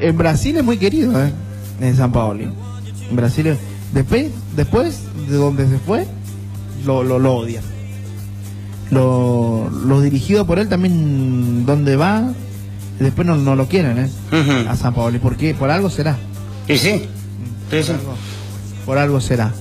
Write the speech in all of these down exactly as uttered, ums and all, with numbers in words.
en Brasil es muy querido, ¿eh? En Sampaoli. En Brasil, es, después, después de donde se fue, lo, lo, lo odian. Lo, lo dirigido por él también, donde va, después no, no lo quieren, ¿eh? Uh-huh. A Sampaoli. ¿Por qué? Por algo será. Sí, sí. sí, por, sí. Algo, por algo será.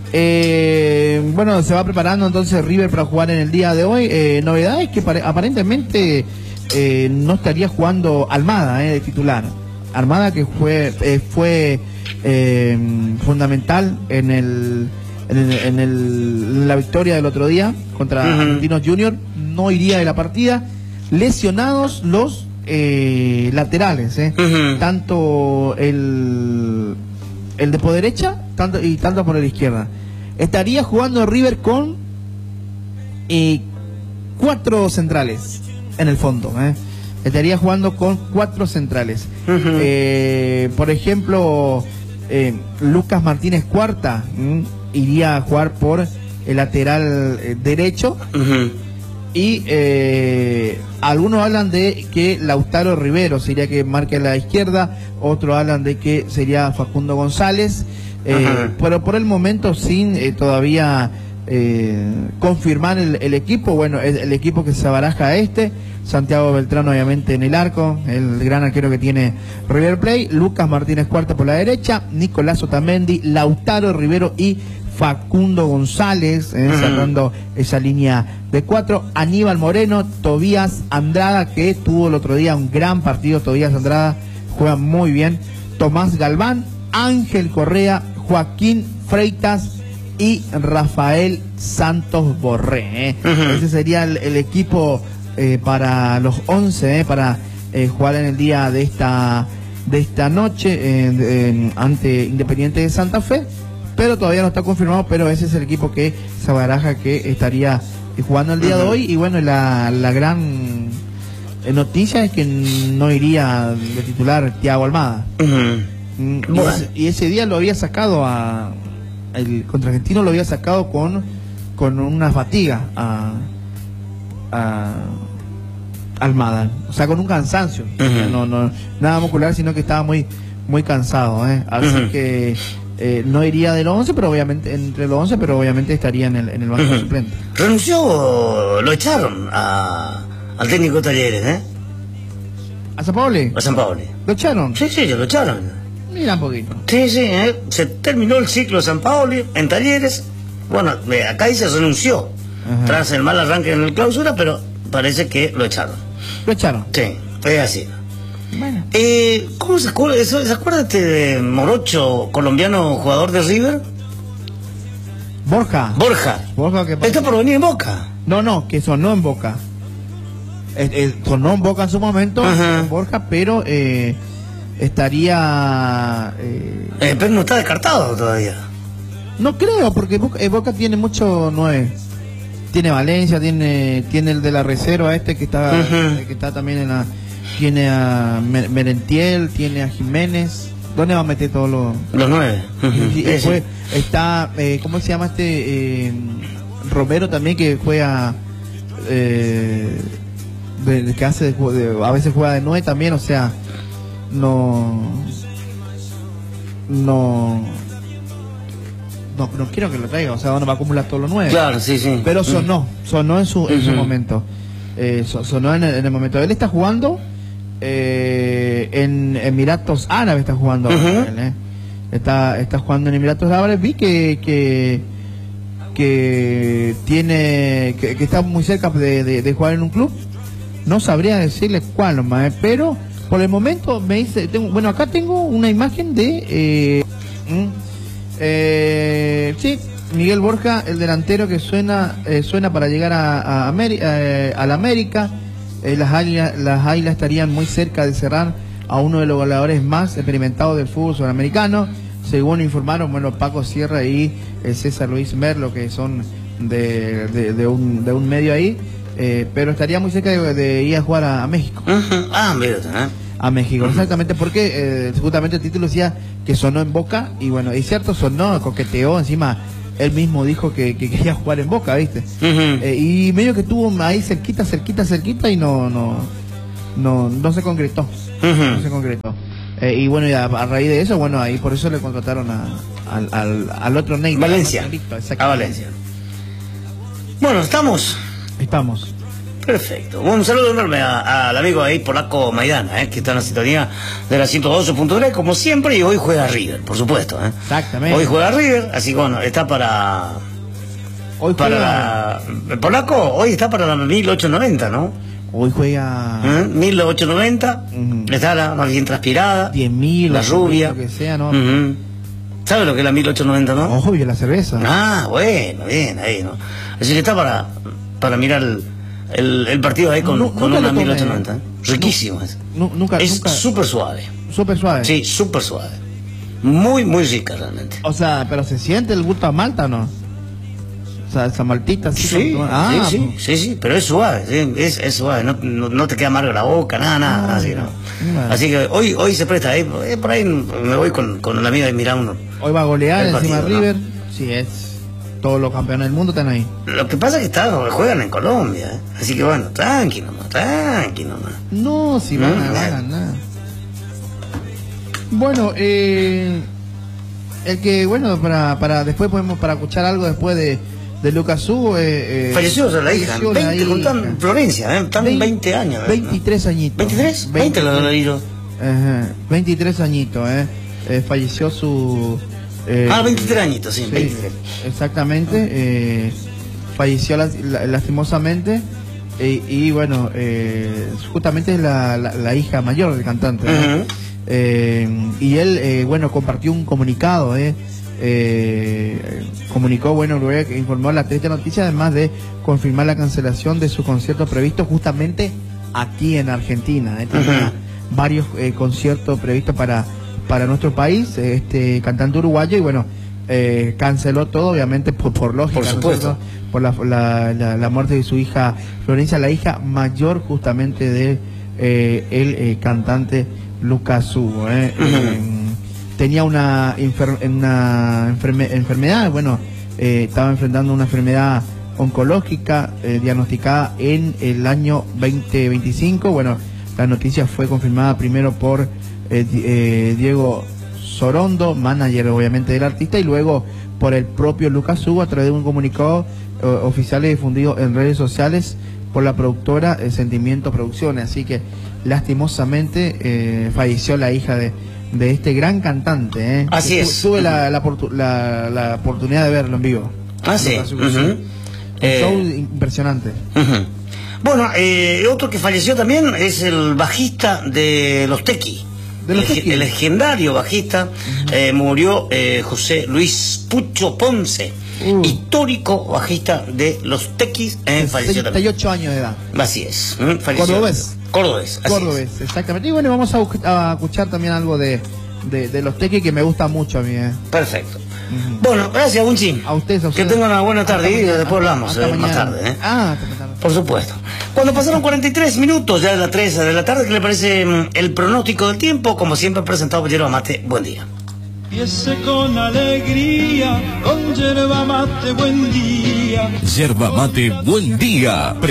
Eh, bueno, se va preparando entonces River para jugar en el día de hoy. Eh, novedades que aparentemente eh, no estaría jugando Almada, eh, de titular. Almada que fue eh, fue eh, fundamental en el en, el, en, el, en la victoria del otro día contra uh-huh. Argentinos Junior, no iría de la partida. Lesionados los eh, laterales, eh. uh-huh. tanto el el de por derecha tanto y tanto por la izquierda. Estaría jugando River con eh, cuatro centrales en el fondo, eh. Estaría jugando con cuatro centrales. Uh-huh. eh, por ejemplo, eh, Lucas Martínez Cuarta ¿m? iría a jugar por el lateral eh, derecho. Uh-huh. Y eh, algunos hablan de que Lautaro Rivero sería que marque a la izquierda, otros hablan de que sería Facundo González, eh, uh-huh. pero por el momento sin eh, todavía eh, confirmar el, el equipo. Bueno, el, el equipo que se baraja este, Santiago Beltrán obviamente en el arco, el gran arquero que tiene River Plate, Lucas Martínez Cuarta por la derecha, Nicolás Otamendi, Lautaro Rivero y Facundo González, eh, uh-huh. cerrando esa línea de cuatro. Aníbal Moreno, Tobías Andrada, que tuvo el otro día un gran partido. Tobías Andrada juega muy bien. Tomás Galván, Ángel Correa, Joaquín Freitas y Rafael Santos Borré. Eh. Uh-huh. Ese sería el, el equipo eh, para los once, eh, para eh, jugar en el día de esta, de esta noche eh, en, ante Independiente de Santa Fe. Pero todavía no está confirmado, pero ese es el equipo que se baraja que estaría jugando el día uh-huh. de hoy. Y bueno, la, la gran noticia es que no iría de titular Thiago Almada. Uh-huh. y, bueno. ese, y ese día lo había sacado a el contra Argentino, lo había sacado con con una fatiga a, a Almada, o sea, con un cansancio. Uh-huh. no, no, nada muscular, sino que estaba muy muy cansado, ¿eh? Así uh-huh. que Eh, no iría de los once, pero obviamente entre los once, pero obviamente estaría en el, en el banco uh-huh. suplente. ¿Renunció, lo echaron a, al técnico de Talleres, eh? ¿A Sampaoli? A Sampaoli. ¿Lo echaron? Sí, sí, lo echaron. Mira un poquito. Sí, sí, eh. Se terminó el ciclo de Sampaoli en Talleres. Bueno, acá dice renunció, uh-huh. tras el mal arranque en el clausura, pero parece que lo echaron. ¿Lo echaron? Sí, es así. Bueno. Eh, ¿Cómo se acuerda? ¿Se acuerda de Morocho, colombiano jugador de River? Borja. Borja. Borja que está por venir en Boca. No, no, que sonó en Boca. Eh, eh, sonó en Boca en su momento, uh-huh. Borja, pero eh, estaría... Eh... Eh, pero no está descartado todavía. No creo, porque Boca, eh, Boca tiene mucho nueve. Tiene Valencia, tiene tiene el de la reserva este que está, uh-huh. que está también en la... Tiene a Merentiel, tiene a Jiménez. ¿Dónde va a meter todos los...? Los nueve. Uh-huh. Y después está, eh, ¿cómo se llama este? Eh, Romero también, que juega... Eh, de, de, que hace de, de, a veces juega de nueve también, o sea... No... No... No, no quiero que lo traiga, o sea, no va a acumular todos los nueve. Claro, sí, sí. Pero sonó, sonó en su, en uh-huh. su momento. Eh, sonó en el, en el momento. Él está jugando... Eh, en Emiratos Árabes está jugando uh-huh. él, eh. está está jugando en Emiratos Árabes. Vi que que que tiene que, que está muy cerca de, de, de jugar en un club. No sabría decirle cuál nomás, eh, pero por el momento me dice, tengo, bueno, acá tengo una imagen de eh, mm, eh, sí, Miguel Borja, el delantero que suena eh, suena para llegar a, a, Ameri eh, a la América. Eh, las águilas las águilas estarían muy cerca de cerrar a uno de los goleadores más experimentados del fútbol sudamericano, según informaron, bueno, Paco Sierra y eh, César Luis Merlo, que son de, de, de, un, de un medio ahí, eh, pero estaría muy cerca de, de ir a jugar a, a México. Uh-huh. Ah, mira, ¿eh? A México, uh-huh. exactamente, porque eh, justamente el título decía que sonó en Boca, y bueno, y cierto, sonó, coqueteó, encima él mismo dijo que, que quería jugar en Boca, ¿viste? Uh-huh. eh, y medio que estuvo ahí cerquita, cerquita, cerquita y no no no, no se concretó. Uh-huh. No se concretó. Eh, y bueno, y a, a raíz de eso, bueno, ahí por eso le contrataron a, al, al, al otro Ney. Valencia. A Valencia. Bueno, ¿estamos? Estamos. Perfecto. Un saludo enorme a, al amigo ahí polaco Maidana, eh, que está en la sintonía de la ciento doce punto tres, como siempre, y hoy juega River, por supuesto. Eh. Exactamente. Hoy juega River, así que bueno, está para... Hoy para juega... la, el polaco, hoy está para la mil ochocientos noventa, ¿no? Hoy juega... ¿Eh? mil ochocientos noventa, uh-huh. Está la más bien transpirada, diez mil, la rubia. Lo que sea, ¿no? Uh-huh. ¿Sabe lo que es la mil ochocientos noventa, no? Obvio, la cerveza. Ah, bueno, bien, ahí, ¿no? Así que está para, para mirar el, el, el partido ahí con, no, con una mil ochocientos noventa. ¿eh? Riquísimo no, es. No, nunca, es nunca... súper suave. Súper suave. Sí, súper suave. Muy, muy rica realmente. O sea, pero ¿se siente el gusto a malta o no? O sea, esa maltita así. Sí, con... ah, sí, sí, sí, sí, pero es suave, sí, es, es suave, no, no, no te queda amargo la boca, nada, nada, ah, así, ¿no? Vale. Así que hoy hoy se presta, ahí, por ahí me voy con, con el amigo y mira uno. Hoy va a golear encima de River, ¿no? Sí, es, todos los campeones del mundo están ahí. Lo que pasa es que está, juegan en Colombia, ¿eh? Así que bueno, tranquilo nomás, tranquilo nomás. No, si van a ganar. Bueno, eh, el que, bueno, para, para después podemos, para escuchar algo después de... de Lucas Hugo, eh, eh, falleció la hija, veinte, con tan Florencia, eh, tan veinte años. veintitrés añitos. ¿veintitrés? veinte lo he leído. veintitrés añitos, eh. eh. Falleció su... Eh, ah, veintitrés añitos, sí, sí veintitrés. Exactamente, eh, falleció la, la, lastimosamente, eh, y bueno, eh, justamente es la, la, la hija mayor del cantante. ¿no? Uh-huh. eh, y él, eh, bueno, compartió un comunicado, eh, Eh, comunicó, bueno, luego que informó la triste noticia, además de confirmar la cancelación de su concierto previsto justamente aquí en Argentina. ¿eh? Tenía uh-huh. varios eh, conciertos previstos para, para nuestro país, este cantante uruguayo, y bueno, eh, canceló todo, obviamente, por, por lógica. Por supuesto. ¿no? Por la, la, la, la muerte de su hija Florencia, la hija mayor justamente de eh, el eh, cantante Lucas Hugo. ¿eh? Uh-huh. eh, tenía una, enfer una enferme enfermedad, bueno, eh, estaba enfrentando una enfermedad oncológica eh, diagnosticada en el año veinte veinticinco. Bueno, la noticia fue confirmada primero por eh, eh, Diego Sorondo, manager obviamente del artista, y luego por el propio Lucas Hugo a través de un comunicado eh, oficial y difundido en redes sociales por la productora eh, Sentimiento Producciones. Así que lastimosamente eh, falleció la hija de de este gran cantante, ¿eh? Así es. Tuve la, la, la, la oportunidad de verlo en vivo. Ah, sí. Uh-huh. Un eh, show impresionante. Uh-huh. Bueno, eh, otro que falleció también es el bajista de Los Tequis. De los el, Tequis. el legendario bajista. Uh-huh. eh, murió eh, José Luis Pucho Ponce, uh. histórico bajista de Los Tequis. Eh, falleció setenta y ocho también. Años de edad. Así es. ¿eh? Falleció. Cordobés. Cordobés, así Cordobés, es. exactamente. Y bueno, vamos a, a escuchar también algo de, de, de Los Tequis que me gusta mucho a mí. ¿eh? Perfecto. Uh-huh. Bueno, gracias, Bunchi. A ustedes, a ustedes. Que tengan una buena tarde y mañana, después hablamos eh, más tarde. ¿eh? Ah, hasta tarde. Por supuesto. Cuando pasaron cuarenta y tres minutos, ya de las tres de la tarde, ¿qué le parece el pronóstico del tiempo? Como siempre, presentado por Yerba Mate. Buen día. Empiece con alegría, con Yerba Mate, buen día. Yerba Mate, buen día.